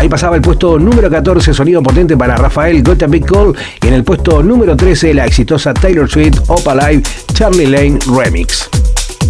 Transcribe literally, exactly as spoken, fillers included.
Ahí pasaba el puesto número catorce, sonido potente para Rafael, Got a Big Call. Y en el puesto número trece, la exitosa Taylor Swift, Up Alive, Charlie Lane Remix.